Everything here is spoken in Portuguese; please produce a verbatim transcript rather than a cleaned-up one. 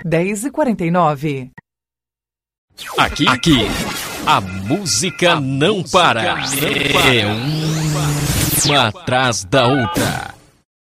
dez e quarenta e nove. Aqui, aqui, a música, a não, música para. não para. É uma atrás da outra.